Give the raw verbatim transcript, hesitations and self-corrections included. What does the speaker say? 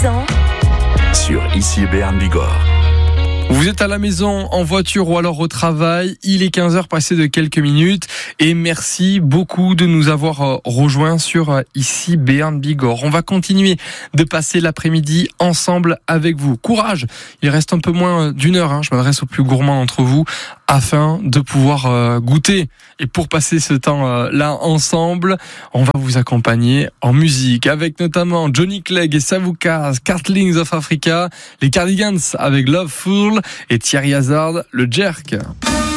Sur Ici Béarn Bigorre. Vous êtes à la maison, en voiture ou alors au travail. Il est quinze heures passées de quelques minutes. Et merci beaucoup de nous avoir rejoints sur Ici Béarn Bigorre. On va continuer de passer l'après-midi ensemble avec vous. Courage. Il reste un peu moins d'une heure. Hein. Je m'adresse aux plus gourmands d'entre vous afin de pouvoir goûter. Et pour passer ce temps-là ensemble, on va vous accompagner en musique avec notamment Johnny Clegg et Savuka, Cartlings of Africa, les Cardigans avec Loveful et Thierry Hazard, le Jerk.